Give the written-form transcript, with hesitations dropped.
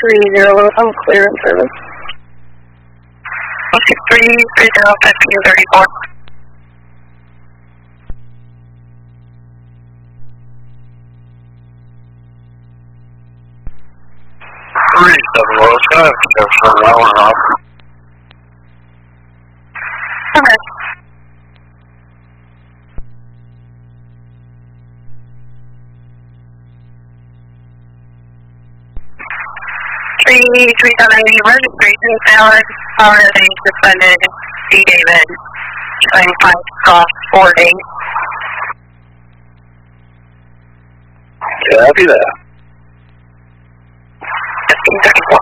3-0, I'm clear in service. 16330 1534. Okay. 370 registration failed. Already suspended. D. David. Showing 5 cross 40. Copy that. 1534.